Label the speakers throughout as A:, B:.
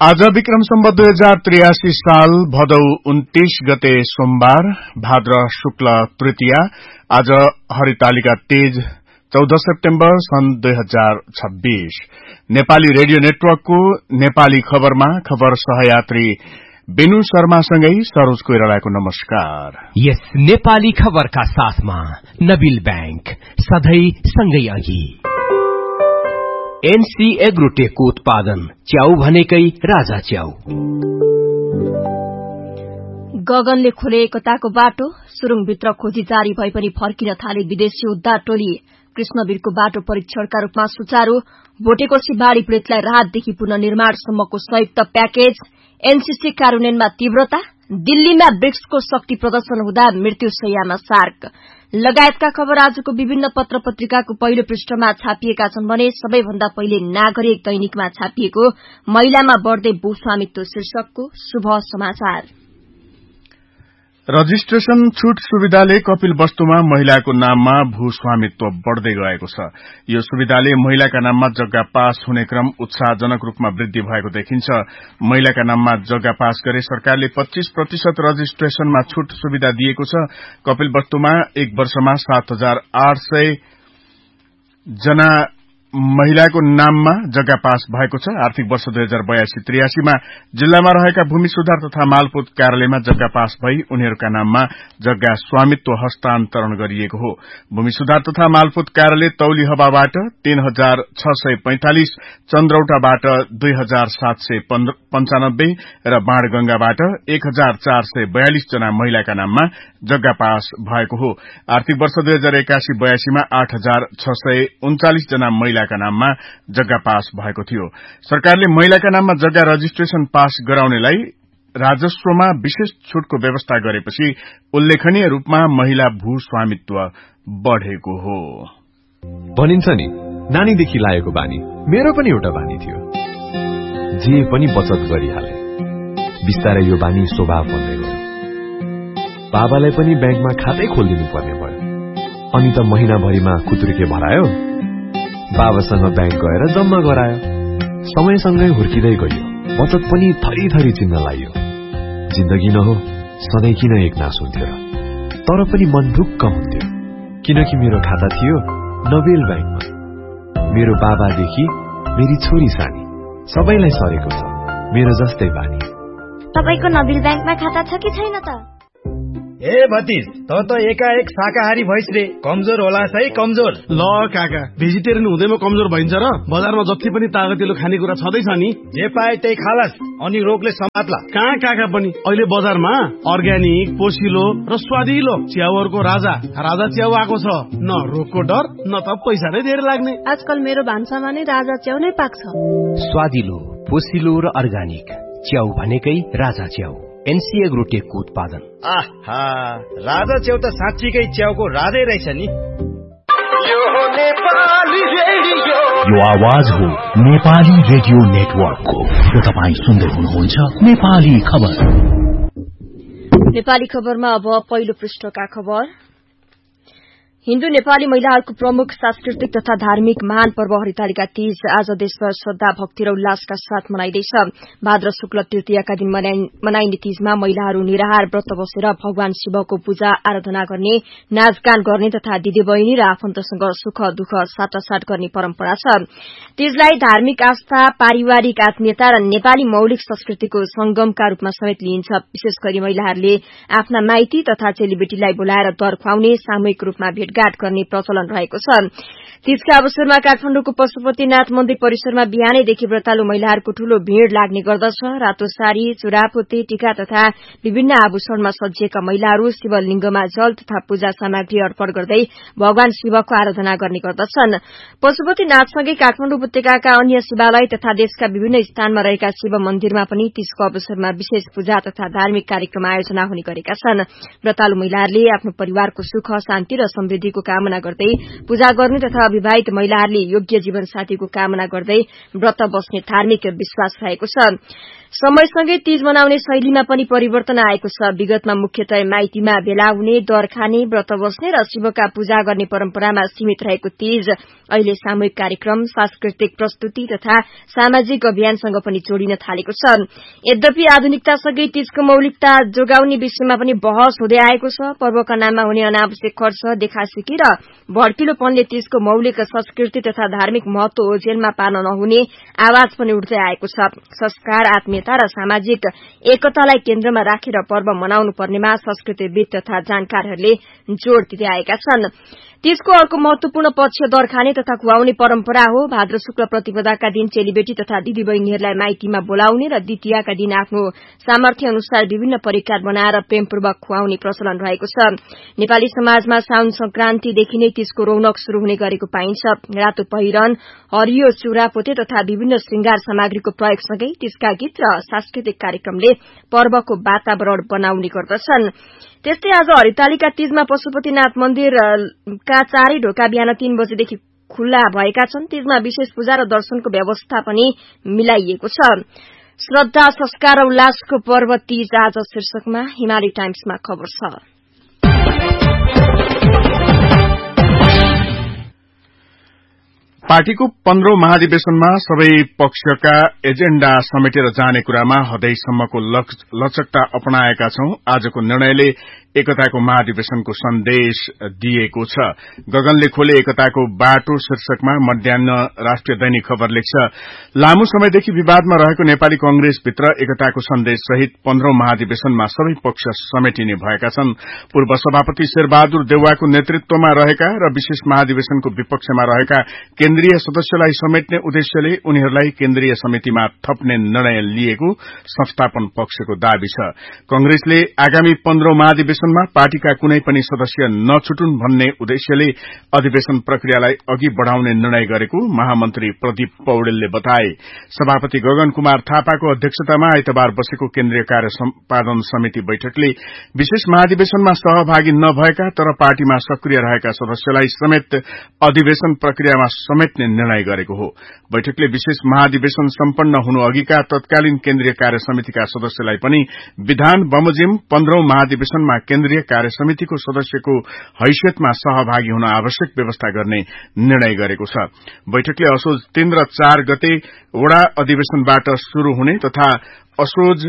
A: आज विक्रम सम्वत 2083 साल भदौ 29 गते सोमबार भाद्र शुक्ल तृतीया। आज हरितालिका तेज 14 सेप्टेम्बर सन् 2026। नेपाली रेडियो नेटवर्कको नेपाली खबरमा खबर सहयात्री बेनु शर्मासँगै सरोज कोइरालाको नमस्कार।
B: यस नेपाली खबरका साथमा नबिल बैंक सधैं सँगै अघि। एनसी एग्रोटेकको उत्पादन च्याउ भनेकै राजा च्याउ।
C: गगनले खोले एकताको बाटो, सुरुङभित्र खोजी जारी भए पनि फर्किन थाले विदेशी उद्धार टोली। कृष्णवीरको बाटो परीक्षणका रूपमा सुचारू, भोटेकोशी बाढ़ी पीड़ितलाई राहतदेखि पुनर्निर्माणसम्मको संयुक्त प्याकेज। एनसीसी कार्यान्वयनमा तीव्रता, दिल्लीमा ब्रिक्सको शक्ति प्रदर्शन हुँदा मृत्युशय्यामा सार्क लगायतका खबर आजको विभिन्न पत्र पत्रिकाको पहिलो पृष्ठमा छापिएका छन् भने सबैभन्दा पहिले नागरिक दैनिकमा छापिएको महिलामा बढ़दै भूस्वामित्व शीर्षकको शुभ समाचार।
A: रजिस्ट्रेशन छूट सुविधाले कपिल वस्तुमा महिलाको नाममा भूस्वामित्व बढ़दै गएको छ। यो सुविधाले महिलाका नाममा जग्गा पास हुने क्रम उत्साहजनक रूपमा वृद्धि भएको देखिन्छ। महिलाका नाममा जग्गा पास गरे सरकारले 25% रजिस्ट्रेशनमा छूट सुविधा दिएको छ। कपिल वस्तुमा एक वर्षमा 7,800 जना महिलाको नाममा जग्गा पास भएको छ। आर्थिक वर्ष 2082-83 मा जिल्लामा रहेका भूमि सुधार तथा मालपोत कार्यालयमा जग्गा पास भई उनीहरूका नाममा जग्गा स्वामित्व हस्तान्तरण गरिएको हो। भूमि सुधार तथा मालपोत कार्यालय तौलीहवाबाट 3,645, चन्द्रौटाबाट 2,795 र बाणगंगाबाट 1,442 जना महिलाका नाममा जग्गा पास भएको हो। आर्थिक वर्ष 2081-82 मा 8,639 जना महिलाका नाममा जग्गा पास भएको थियो। सरकारले महिलाका नाममा जग्गा रजिस्ट्रेशन पास गराउनेलाई राजस्वमा विशेष छूटको व्यवस्था गरेपछि उल्लेखनीय रूपमा महिला भूस्वामित्व बढ़ेको हो।
D: भनिन्छ नि, नानीदेखि लागेको बानी मेरो पनि एउटा बानी थियो। जे पनि बचत गरिहाले। बिस्तारै यो बानी स्वभाव बन्दै गयो। बाबालाई पनि ब्याङ्कमा खातै खोलिदिनु पर्ने भयो। अनि त महिनाभरिमा खुत्रुके भरायो। बाबासँग ब्याङ्क गएर जम्मा गरायो। समयसँगै हुर्किँदै गयो। बचत पनि थरी थरी चिन्न लाग्यो। जिन्दगी न हो, सधैँ किन एकनास हुन्थ्यो र? तर पनि मन ढुक्क हुन्थ्यो, किनकि मेरो खाता थियो नबेल ब्याङ्कमा। मेरो बाबादेखि मेरी छोरी सानी सबैलाई सरेको छ मेरो जस्तै बानी।
E: तपाईको नबेल ब्याङ्कमा खाता छ कि छैन त?
F: ए भतिज, त एकाएक शाकाहारी भइस रे। कमजोर होला है, कमजोर।
G: ल काका, भेजिटेरियन हुँदैमा कमजोर भइन्छ र? बजारमा जति पनि तागतिलो खानेकुरा छँदैछ नि,
F: जे पाए त्यही खालास, अनि रोगले समात्ला।
G: कहाँ काका पनि अहिले बजारमा अर्ग्यानिक, पोसिलो र स्वादिलो च्याउहरूको राजा च्याउ आएको छ। न रोगको डर, न त पैसा नै धेरै लाग्ने।
H: आजकल मेरो भान्सामा नै राजा च्याउ नै पाक्छ।
B: स्वादिलो, पोसिलो र अर्ग्यानिक च्याउ भनेकै राजा च्याउ। एनसी एग्रोटेकको उत्पादन।
F: आहा, राजा च्याउ त साँच्चीकै च्याउको राजै रहेछ नि।
I: यो आवाज हो नेपाली रेडियो नेटवर्कको। यो तपाईँ सुन्दै हुनुहुन्छ नेपाली खबर।
C: नेपाली खबरमा अब पहिलो पृष्ठका खबर। हिन्दू नेपाली महिलाहरूको प्रमुख सांस्कृतिक तथा धार्मिक महान पर्व हरितालिका तीज आज देशभर श्रद्धा भक्ति र उल्लासका साथ मनाइँदैछ। भाद्र शुक्ल तृतीयाका दिन मनाइने तीजमा महिलाहरू निराहार व्रत बसेर भगवान शिवको पूजा आराधना गर्ने, नाचगान गर्ने तथा दिदी बहिनी र आफन्तसँग सुख दुःख साटासाट गर्ने परम्परा छ। तीजलाई धार्मिक आस्था, पारिवारिक आत्मीयता र नेपाली मौलिक संस्कृतिको संगमका रूपमा समेत लिइन्छ। विशेष गरी महिलाहरूले आफ्ना माइती तथा चेलीबेटीलाई बोलाएर दर खुवाउने, सामूहिक रूपमा भेटघाट गर्ने प्रचलन रहेको छ। तीजका अवसरमा काठमाडौँको पशुपतिनाथ मन्दिर परिसरमा बिहानैदेखि व्रतालु महिलाहरूको ठूलो भीड़ लाग्ने गर्दछ। रातो साड़ी, चुरापोते, टीका तथा विभिन्न आभूषणमा सजिएका महिलाहरू शिवलिंगमा जल तथा पूजा सामग्री अर्पण गर्दै भगवान शिवको आराधना गर्ने गर्दछन्। पशुपतिनाथसँगै काठमाडौँ उपत्यकाका अन्य शिवालय तथा देशका विभिन्न स्थानमा रहेका शिव मन्दिरमा पनि तीजको अवसरमा विशेष पूजा तथा धार्मिक कार्यक्रम आयोजना हुने गरेका छन्। व्रतालु महिलाहरूले आफ्नो परिवारको सुख, शान्ति र समृद्धिको कामना गर्दै पूजा गर्ने तथा विवाहित महिलाहरूले योग्य जीवनसाथीको कामना गर्दै व्रत बस्ने धार्मिक विश्वास रहेको छ। समयसँगै तीज मनाउने शैलीमा पनि परिवर्तन आएको छ। विगतमा मुख्यतया माइतीमा भेला हुने, दर खाने, व्रत बस्ने र शिवका पूजा गर्ने परम्परामा सीमित रहेको तीज अहिले सामूहिक कार्यक्रम, सांस्कृतिक प्रस्तुति तथा सामाजिक अभियानसँग पनि जोडिन थालेको छ। यद्यपि आधुनिकतासँगै तीजको मौलिकता जोगाउने विषयमा पनि बहस हुँदै आएको छ। पर्वका नाममा हुने अनावश्यक खर्च, देखासेकी र भड्किलोपनले तीजको मौलिक संस्कृति तथा धार्मिक महत्व ओझेलमा पार्न नहुने आवाज पनि उठ्दै आएको छ। संस्कार, आत्मीयता र सामाजिक एकतालाई केन्द्रमा राखेर पर्व मनाउनु पर्नेमा संस्कृतिविद तथा जानकारहरूले जोड़ दिँदै आएका छन्। तीजको अर्को महत्वपूर्ण पक्ष दर खाने तथा खुवाउने परम्परा हो। भाद्र शुक्ल प्रतिपदाका दिन चेलीबेटी तथा दिदीबहिनीहरूलाई माइतीमा बोलाउने र द्वितीयाका दिन आफ्नो सामर्थ्य अनुसार विभिन्न परिकार बनाएर प्रेमपूर्वक खुवाउने प्रचलन रहेको छ। नेपाली समाजमा साउन संक्रान्तिदेखि नै तीजको रौनक शुरू हुने गरेको पाइन्छ। रातो पहिरन, हरियो चुरापोते तथा विभिन्न श्रृंगार सामग्रीको प्रयोगसँगै तीजका गीत र सांस्कृतिक कार्यक्रमले पर्वको वातावरण बनाउने गर्दछन्। त्यस्तै आज हरितालिका तीजमा पशुपतिनाथ मन्दिरका चारै ढोका बिहान 3 बजेदेखि खुल्ला भएका छन्। तीजमा विशेष पूजा र दर्शनको व्यवस्था पनि मिलाइएको छ। श्रद्धा, संस्कार र उल्लासको पर्व तीज आज शीर्षकमा हिमालय टाइम्समा खबर छ।
A: पार्टीको 15औं महाधिवेशनमा सबै पक्षका एजेण्डा समेटेर जाने कुरामा हदैसम्मको लचकता अपनाएका छौं। आजको निर्णयले एकताको महाधिवेशनको सन्देश दिएको छ। गगनले खोले एकताको बाटो शीर्षकमा मध्याह्न राष्ट्रिय दैनिक खबर लेख्छ, लामो समयदेखि विवादमा रहेको नेपाली कंग्रेसभित्र एकताको सन्देश सहित 15औं महाधिवेशनमा सबै पक्ष समेटिने भएका छन्। पूर्व सभापति शेरबहादुर देउवाको नेतृत्वमा रहेका र विशेष महाधिवेशनको विपक्षमा रहेका केन्द्रीय सदस्यलाई समेट्ने उद्देश्यले उनीहरूलाई केन्द्रीय समितिमा थप्ने निर्णय लिएको संस्थापन पक्षको दावी छ। कंग्रेसले आगामी 15औं महाधिवेशनमा पार्टीका कुनै पनि सदस्य नछुटुन् भन्ने उद्देश्यले अधिवेशन प्रक्रियालाई अघि बढ़ाउने निर्णय गरेको महामन्त्री प्रदीप पौडेलले बताए। सभापति गगन कुमार थापाको अध्यक्षतामा आइतबार बसेको केन्द्रीय कार्य सम्पादन समिति बैठकले विशेष महाधिवेशनमा सहभागी नभएका तर पार्टीमा सक्रिय रहेका सदस्यलाई समेत अधिवेशन प्रक्रियामा समेट्ने निर्णय गरेको हो। बैठकले विशेष महाधिवेशन सम्पन्न हुनु अघिका तत्कालीन केन्द्रीय कार्य समितिका सदस्यलाई पनि विधान बमोजिम 15औं महाधिवेशनमा केन्द्रीय कार्य समितिको सदस्यको हैसियतमा सहभागी हुन आवश्यक व्यवस्था गर्ने निर्णय गरेको छ। बैठकले असोज 3 र 4 गते वडा अधिवेशनबाट शुरू हुने तथा असोज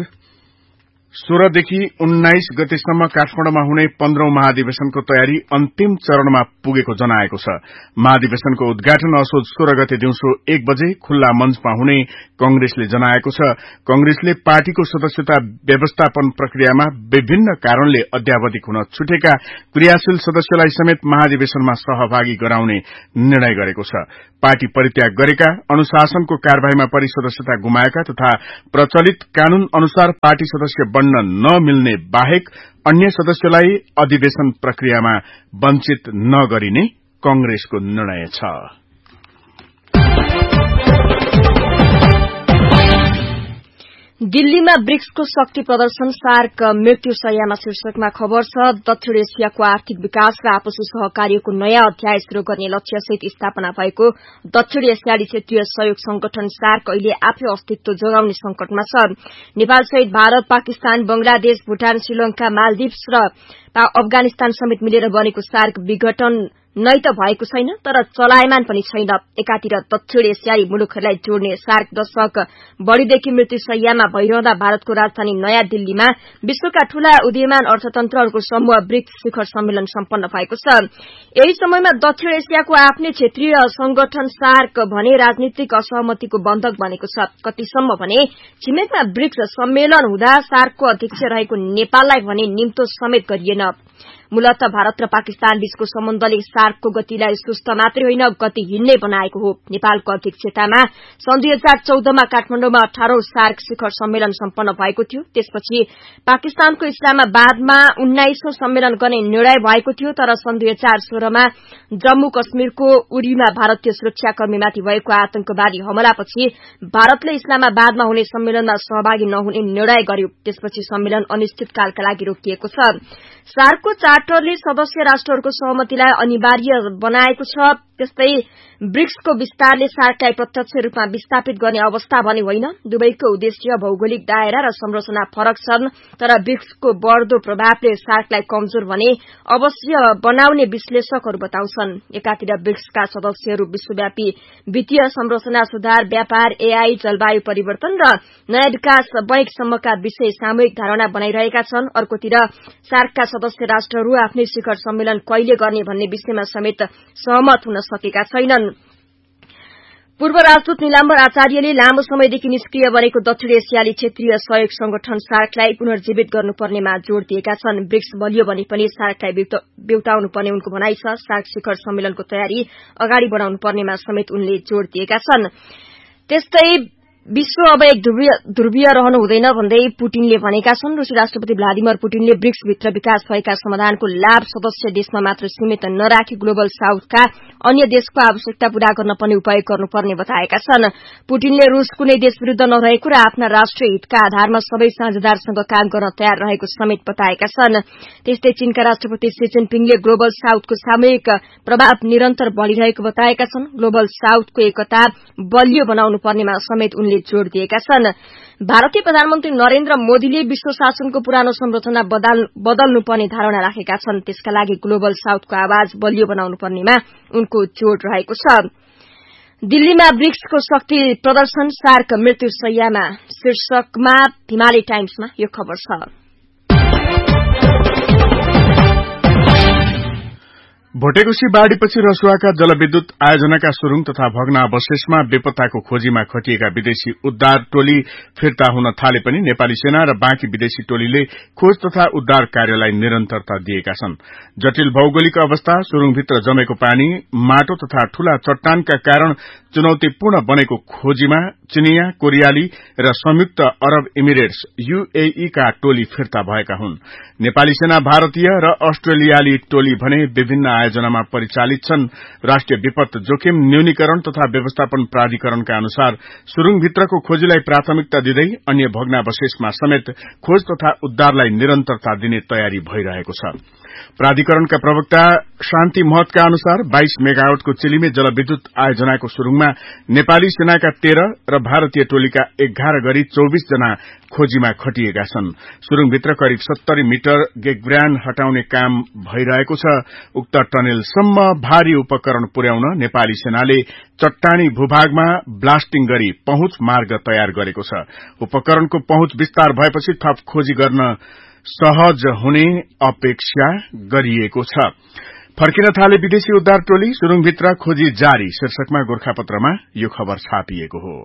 A: 16 देखि 19 गतेसम्म काठमाडौँमा हुने 15औं महाधिवेशनको तयारी अन्तिम चरणमा पुगेको जनाएको छ। महाधिवेशनको उद्घाटन असोज 16 गते दिउँसो 1 बजे खुल्ला मञ्चमा हुने कंग्रेसले जनाएको छ। कंग्रेसले पार्टीको सदस्यता व्यवस्थापन प्रक्रियामा विभिन्न कारणले अध्यावधिक हुन छुटेका क्रियाशील सदस्यलाई समेत महाधिवेशनमा सहभागी गराउने निर्णय गरेको छ। पार्टी परित्याग गरेका, अनुशासनको कार्यवाहीमा परि सदस्यता गुमाएका तथा प्रचलित कानून अनुसार पार्टी सदस्य बन्न नमिल्ने बाहेक अन्य सदस्यलाई अधिवेशन प्रक्रियामा वञ्चित नगरिने कंग्रेसको निर्णय छ।
C: दिल्लीमा ब्रिक्सको शक्ति प्रदर्शन सार्क मृत्युशय्यामा शीर्षकमा खबर छ। दक्षिण एशियाको आर्थिक विकास र आपसी सहकार्यको नयाँ अध्याय शुरू गर्ने लक्ष्यसहित स्थापना भएको दक्षिण एशियाली क्षेत्रीय सहयोग संगठन सार्क अहिले आफै अस्तित्व जोगाउने संकटमा छ। नेपालसहित भारत, पाकिस्तान, बंगलादेश, भूटान, श्रीलंका, मालदिप्स र अफगानिस्तान समेत मिलेर बनेको सार्क विघटन नै त भएको छैन तर चलायमान पनि छैन। एकातिर दक्षिण एशियाली मुलुकहरूलाई जोड्ने सार्क दशक बढ़ीदेखि मृत्युशय्यामा भइरहँदा भारतको राजधानी नयाँ दिल्लीमा विश्वका ठूला उदीयमान अर्थतन्त्रहरूको समूह ब्रिक्स शिखर सम्मेलन सम्पन्न भएको छ। यही समयमा दक्षिण एशियाको आफ्नै क्षेत्रीय संगठन सार्क भने राजनीतिक असहमतिको बन्धक बनेको छ। कतिसम्म भने छिमेकमा ब्रिक्स सम्मेलन हुँदा सार्कको अध्यक्ष रहेको नेपाललाई भने निम्तो समेत गरिएन। मूलतः भारत र पाकिस्तान बीचको सम्बन्धले सार्कको गतिलाई सुस्त मात्रै होइन गतिहीन नै बनाएको हो। नेपालको अध्यक्षतामा सन् 2014मा काठमाडौँमा 18औं सार्क शिखर सम्मेलन सम्पन्न भएको थियो। त्यसपछि पाकिस्तानको इस्लामाबादमा 19औं सम्मेलन गर्ने निर्णय भएको थियो तर सन् 2016मा जम्मू कश्मीरको उरीमा भारतीय सुरक्षाकर्मीमाथि भएको आतंकवादी हमलापछि भारतले इस्लामाबादमा हुने सम्मेलनमा सहभागी नहुने निर्णय गर्यो। त्यसपछि सम्मेलन अनिश्चितकालका लागि रोकिएको छ। सार्कको चार्टरले सदस्य राष्ट्रहरूको सहमतिलाई अनिवार्य बनाएको छ। त्यस्तै ब्रिक्सको विस्तारले सार्कलाई प्रत्यक्ष रूपमा विस्थापित गर्ने अवस्था भने होइन। दुवैको उद्देश्य भौगोलिक दायरा र संरचना फरक छन्, तर ब्रिक्सको बढ़दो प्रभावले सार्कलाई कमजोर भने अवश्य बनाउने विश्लेषकहरू बताउँछन्। एकातिर ब्रिक्सका सदस्यहरू विश्वव्यापी वित्तीय संरचना सुधार, व्यापार, एआई, जलवायु परिवर्तन र नयाँ विकास बैंकसम्मका विषय सामूहिक धारणा बनाइरहेका छन्। अर्कोतिर सार्कका सदस्य राष्ट्रहरू आफ्नै शिखर सम्मेलन कहिले गर्ने भन्ने विषयमा समेत सहमत हुन सकेका छैनन्। पूर्व राजदूत निलाम्बर आचार्यले लामो समयदेखि निष्क्रिय बनेको दक्षिण एसियाली क्षेत्रीय सहयोग संगठन सार्कलाई पुनर्जीवित गर्नुपर्नेमा जोड़ दिएका छन्। ब्रिक्स बलियो भने पनि सार्कलाई बेउटाउनु पर्ने उनको भनाइ छ। सार्क शिखर सम्मेलनको तयारी अगाडि बढ़ाउनु पर्नेमा समेत उनले जोड़ दिएका छन्। त्यस्तै विश्व अब एक ध्रुवीय रहनु हुँदैन भन्दै पुटिनले भनेका छन्। रूसी राष्ट्रपति भ्लादिमिर पुटिनले ब्रिक्सभित्र विकास भएका समाधानको लाभ सदस्य देशमा मात्र सीमित नराखी ग्लोबल साउथका अन्य देशको आवश्यकता पूरा गर्न पनि उपयोग गर्नुपर्ने बताएका छन्। पुटिनले रूस कुनै देश विरूद्ध नरहेको र आफ्ना राष्ट्रिय हितका आधारमा सबै साझेदारसँग काम गर्न तयार रहेको समेत बताएका छन्। त्यस्तै चीनका राष्ट्रपति शी जिनपिङले ग्लोबल साउथको सामूहिक प्रभाव निरन्तर बढ़िरहेको बताएका छन्। ग्लोबल साउथको एकता बलियो बनाउनु पर्नेमा समेत उनले जोड़ दिएका छन्। भारतीय प्रधानमन्त्री नरेन्द्र मोदीले विश्व शासनको पुरानो संरचना बदल्नुपर्ने धारणा राखेका छन्। त्यसका लागि ग्लोबल साउथको आवाज बलियो बनाउनु पर्नेमा उनको जोड़ रहेको छ। दिल्लीमा ब्रिक्सको शक्ति प्रदर्शन, सार्क मृत्युशैय्यामा शीर्षकमा हिमालय टाइम्समा यो खबर छ।
A: भोटेकोशी बाढ़ीपछि रसुवाका जलविद्युत आयोजनाका सुरुङ तथा भग्नावशेषमा बेपत्ताको खोजीमा खटिएका विदेशी उद्धार टोली फिर्ता हुन थाले पनि नेपाली सेना र बाँकी विदेशी टोलीले खोज तथा उद्धार कार्यलाई निरन्तरता दिएका छन्। जटिल भौगोलिक अवस्था, सुरुङभित्र जमेको पानी, माटो तथा ठूला चट्टानका कारण चुनौतीपूर्ण बनेको खोजीमा चिनिया, कोरियाली र संयुक्त अरब इमिरेट्स UAE का टोली फिर्ता भएका हुन्। नेपाली सेना, भारतीय र अस्ट्रेलियाली टोली भने विभिन्न आयोजनामा परिचालित छन्। राष्ट्रिय विपद जोखिम न्यूनीकरण तथा व्यवस्थापन प्राधिकरणका अनुसार सुरुङभित्रको खोजीलाई प्राथमिकता दिँदै अन्य भग्नावशेषमा समेत खोज तथा उद्धारलाई निरन्तरता दिने तयारी भइरहेको छ। प्राधिकरणका प्रवक्ता शान्ति महतका अनुसार 22 मेगावाटको चिलिमे जलविद्युत आयोजनाको सुरुङमा नेपाली सेनाका 13 र भारतीय टोलीका 11 गरी 24 जना खोजीमा खटिएका छन्। सुरुङभित्र करिब 70 मिटर गेगब्रान हटाउने काम भइरहेको छ। उक्त टनेलसम्म भारी उपकरण पुर्याउन नेपाली सेनाले चट्टानी भूभागमा ब्लास्टिङ गरी पहुँच मार्ग तयार गरेको छ। उपकरणको पहुँच विस्तार भएपछि थप खोजी गर्न सहज हुने अपेक्षा गरिएको छ। फर्किन थाले विदेशी उद्धार टोली, सुरुङभित्र खोजी जारी शीर्षकमा गोरखापत्रमा यो खबर छापिएको हो।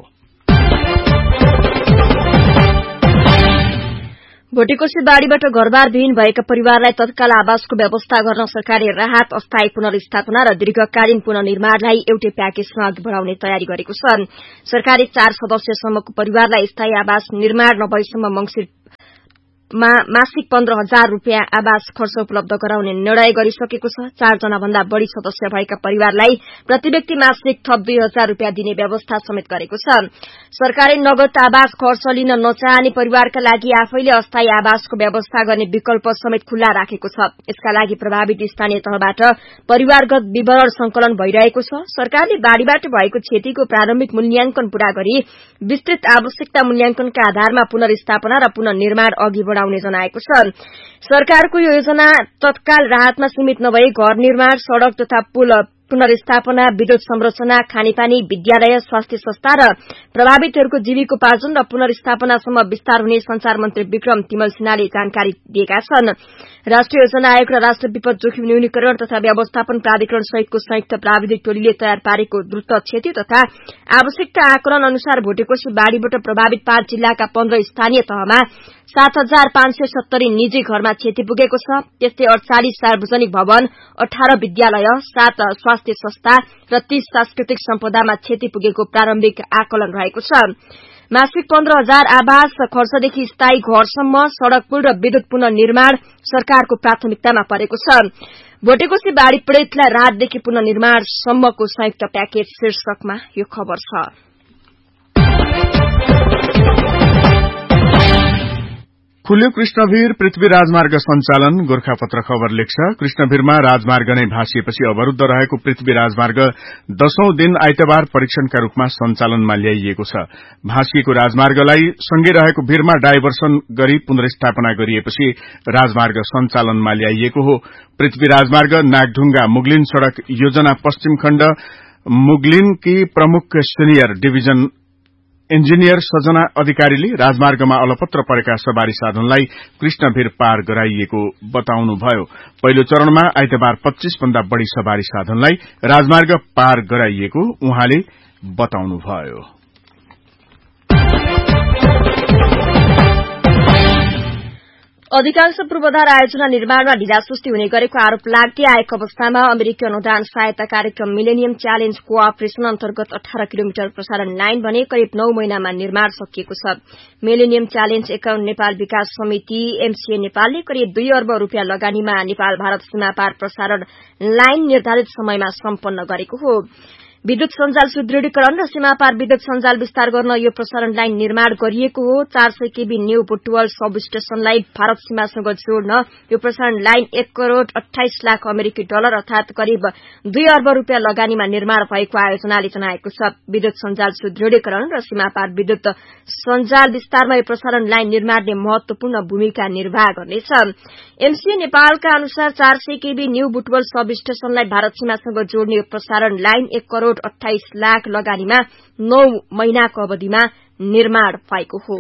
C: भोटेकोशी बाढ़ीबाट घरबारविहीन भएका परिवारलाई तत्काल आवासको व्यवस्था गर्न सरकारले राहत, अस्थायी पुनर्स्थापना र दीर्घकालीन पुनर्निर्माणलाई एउटै प्याकेजमा अघि बढ़ाउने तयारी गरेको छ। सरकारले 4 सदस्यसम्मको परिवारलाई स्थायी आवास निर्माण नभएसम्म मासिक 15,000 रूपियाँ आवास खर्च उपलब्ध गराउने निर्णय गरिसकेको छ। 4 जना भन्दा बढ़ी सदस्य भएका परिवारलाई प्रति व्यक्ति मासिक थप 2,000 रूपियाँ दिने व्यवस्था समेत गरेको छ। सरकारले नगद आवास खर्च लिन नचाहने परिवारका लागि आफैले अस्थायी आवासको व्यवस्था गर्ने विकल्प समेत खुल्ला राखेको छ। यसका लागि प्रभावित स्थानीय तहबाट परिवारगत विवरण संकलन भइरहेको छ। सरकारले बाढ़ीबाट भएको क्षतिको प्रारम्भिक मूल्याङ्कन पूरा गरी विस्तृत आवश्यकता मूल्याङ्कनका आधारमा पुनर्स्थापना र पुनर्निर्माण अघि बढ़ाउने जनाएको छ। सरकारको यो योजना तत्काल राहतमा सीमित नभई घर निर्माण, सड़क तथा पुल पुनर्स्थापना, विद्युत संरचना, खानेपानी, विद्यालय, स्वास्थ्य संस्था र प्रभावितहरूको जीविकोपार्जन र पुनर्स्थापनासम्म विस्तार हुने संचार मन्त्री विक्रम तिमल सिन्हाले जानकारी दिएका छन्। राष्ट्रिय योजना आयोग र राष्ट्र विपद जोखिम न्यूनीकरण तथा व्यवस्थापन प्राधिकरण सहितको संयुक्त प्राविधिक टोलीले तयार पारेको द्रुत क्षति तथा आवश्यकता आकलन अनुसार भोटेकोशी बाढ़ीबाट प्रभावित 5 जिल्लाका 15 स्थानीय तहमा 7,570 निजी घरमा क्षति पुगेको छ। त्यस्तै 48 सार्वजनिक भवन, 18 विद्यालय, 7 स्वास्थ्य संस्था र 30 सांस्कृतिक सम्पदामा क्षति पुगेको प्रारम्भिक आकलन रहेको छ। मासिक 15,000 आवास खर्चदेखि स्थायी घरसम्म सड़क, पुल र विद्युत पुनर्निर्माण सरकारको प्राथमिकतामा परेको छ। भोटेकोशी बाढ़ी पीड़ितलाई राहतदेखि पुनर्निर्माणसम्मको संयुक्त प्याकेज शीर्षकमा यो खबर छ।
A: खुल्यो कृष्णभिर पृथ्वी राजमार्ग सञ्चालन गोर्खापत्र खबर लेख्छ। कृष्णभिरमा राजमार्ग नै भाँसिएपछि अवरूद्ध रहेको पृथ्वी राजमार्ग 10औं दिन आइतबार परीक्षणका रूपमा सञ्चालनमा ल्याइएको छ। भाँसिएको राजमार्गलाई सँगै रहेको भिरमा डाइभर्सन गरी पुनर्स्थापना गरिएपछि राजमार्ग सञ्चालनमा ल्याइएको हो। पृथ्वी राजमार्ग नागढुंगा मुगलिन सड़क योजना पश्चिम खण्ड मुगलिनकी प्रमुख सिनियर डिभिजन इन्जिनियर सजना अधिकारीले राजमार्गमा अलपत्र परेका सवारी साधनलाई कृष्णभिर पार गराइएको बताउनुभयो। पहिलो चरणमा आइतबार 25 भन्दा बढ़ी सवारी साधनलाई राजमार्ग पार गराइएको उहाँले बताउनुभयो।
C: अधिकांश पूर्वाधार आयोजना निर्माणमा ढिलासुस्ती हुने गरेको आरोप लाग्दै आएको अवस्थामा अमेरिकी अनुदान सहायता कार्यक्रम मिलेनियम च्यालेन्ज कोअपरेशन अन्तर्गत 18 किलोमिटर प्रसारण लाइन भने करिब 9 महिनामा निर्माण सकिएको छ। मिलेनियम च्यालेन्ज एकाउन्ट नेपाल विकास समिति एमसीए नेपालले करिब 2 अर्ब रूपियाँ लगानीमा नेपाल भारत सीमापार प्रसारण लाइन निर्धारित समयमा सम्पन्न गरेको हो। विद्युत सञ्जाल सुदृढीकरण र सीमापार विद्युत सञ्जाल विस्तार गर्न यो प्रसारण लाइन निर्माण गरिएको हो। 400 केबी न्यू बुटवल सब स्टेशनलाई भारत सीमासँग जोड्न यो प्रसारण लाइन 1 करोड़ 28 लाख अमेरिकी डलर अर्थात करिब 2 अर्ब रूपियाँ लगानीमा निर्माण भएको आयोजनाले जनाएको छ। विद्युत सञ्जाल सुदृढीकरण र सीमापार विद्युत सञ्जाल विस्तारमा यो प्रसारण लाइन निर्माणले महत्वपूर्ण भूमिका निर्वाह गर्नेछ। एमसीए नेपालका अनुसार 400 केबी न्यू बुटवल सब स्टेशनलाई भारत सीमासँग जोड्ने यो प्रसारण लाइन 1 करोड़ 28 लाख लगानीमा 9 महिनाको अवधिमा निर्माण भएको हो।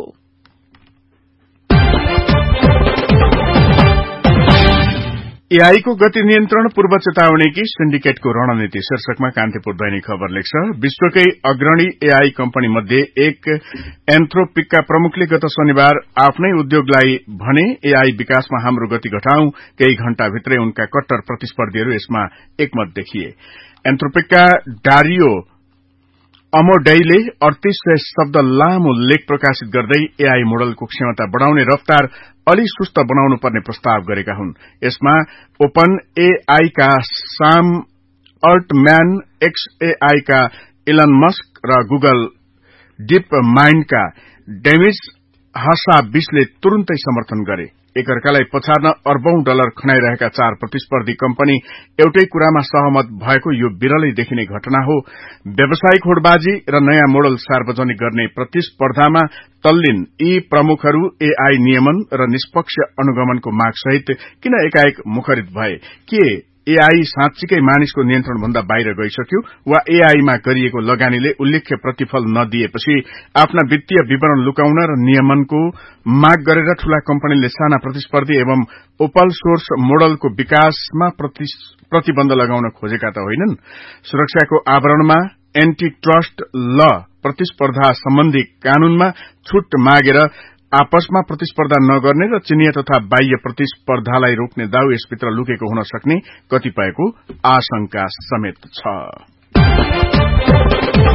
A: एआई को गति नियन्त्रण पूर्व चेतावनीकी सिन्डिकेटको रणनीति शीर्षकमा कान्तिपुर दैनिक खबर लेख्छ। विश्वकै अग्रणी एआई कम्पनी मध्ये एक एन्थ्रोपिकका प्रमुखले गत शनिबार आफ्नै उद्योगलाई भने एआई विकासमा हाम्रो गति घटाउँ। केही घण्टाभित्रै उनका कट्टर प्रतिस्पर्धीहरू यसमा एकमत देखिए। एन्थ्रोपिकका डारियो अमोडेईले 3800 शब्द लामो लेख प्रकाशित गर्दै एआई मोडलको क्षमता बढ़ाउने रफ्तार अलि सुस्त बनाउनु पर्ने प्रस्ताव गरेका हुन्। यसमा ओपन एआई का साम अल्टम्यान, एक्सएआई का इलन मस्क र गूगल डीप माइन्ड का डेमिस हासाबिसले तुरुन्तै समर्थन गरे। एकअर्कालाई पछार्न अर्बौं डलर खनाइरहेका 4 प्रतिस्पर्धी कम्पनी एउटै कुरामा सहमत भएको यो विरलै देखिने घटना हो। व्यावसायिक होडबाजी र नयाँ मोडल सार्वजनिक गर्ने प्रतिस्पर्धामा तल्लीन यी प्रमुखहरू एआई नियमन र निष्पक्ष अनुगमनको मागसहित किन एकाएक मुखरित भए? के एआई साँच्चीकै मानिसको नियन्त्रणभन्दा बाहिर गइसक्यो वा एआईमा गरिएको लगानीले उल्लेख्य प्रतिफल नदिएपछि आफ्ना वित्तीय विवरण लुकाउन र नियमनको माग गरेर ठूला कम्पनीले साना प्रतिस्पर्धी एवं ओपन सोर्स मोडलको विकासमा प्रतिबन्ध लगाउन खोजेका त होइनन्? सुरक्षाको आवरणमा एन्टी ट्रस्ट ल प्रतिस्पर्धा सम्बन्धी कानूनमा छूट मागेर आपसमा प्रतिस्पर्धा नगर्ने र चिनिया तथा बाह्य प्रतिस्पर्धालाई रोक्ने दाउ यसभित्र लुकेको हुन सक्ने कतिपयको आशंका समेत छ।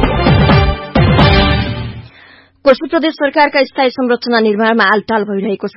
C: कोशी प्रदेश सरकारका स्थायी संरचना निर्माणमा आलटाल भइरहेको छ।